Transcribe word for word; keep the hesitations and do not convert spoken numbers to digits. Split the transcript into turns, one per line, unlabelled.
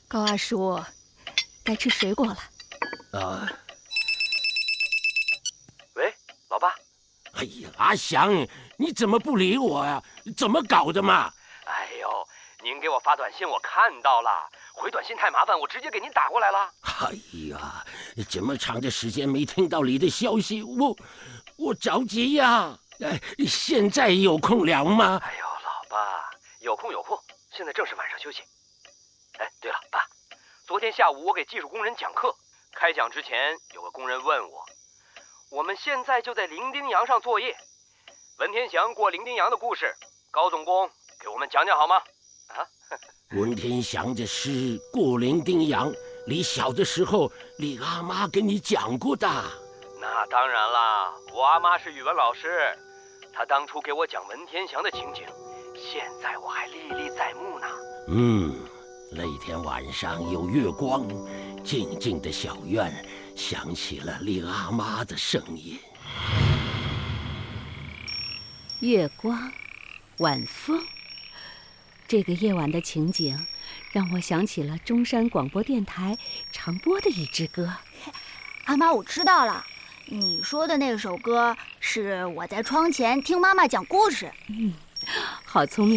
高二叔，该吃水果了。
啊，
喂，老爸。
哎呀，阿祥，你怎么不理我呀？怎么搞的嘛？
哎呦，您给我发短信，我看到了，回短信太麻烦，我直接给您打过来了。
哎呀，这么长的时间没听到你的消息，我我着急呀！哎，现在有空聊吗？
哎呦，老爸，有空有空，现在正是晚上休息。哎，对了，爸，昨天下午我给技术工人讲课，开讲之前有个工人问我，我们现在就在伶仃洋上作业，文天祥过伶仃洋的故事，高总工给我们讲讲好吗？啊？
文天祥的诗过伶仃洋，你小的时候，你阿妈跟你讲过的。
那当然啦，我阿妈是语文老师，她当初给我讲文天祥的情景，现在我还历历在目呢。
嗯，那天晚上有月光，静静的小院响起了你阿妈的声音。
月光，晚风，这个夜晚的情景，让我想起了中山广播电台常播的一支歌。
阿妈，我知道了，你说的那首歌是我在窗前听妈妈讲故事。
嗯，好聪明。